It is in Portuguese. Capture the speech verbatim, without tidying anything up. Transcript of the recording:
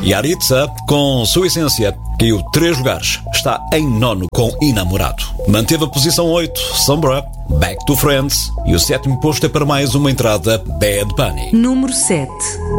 Yaritza, com sua essência, caiu três lugares. Está em nono com Enamorado. Manteve a posição oito, Sombra, Back to Friends. E o sétimo posto é para mais uma entrada, Bad Bunny. Número sete.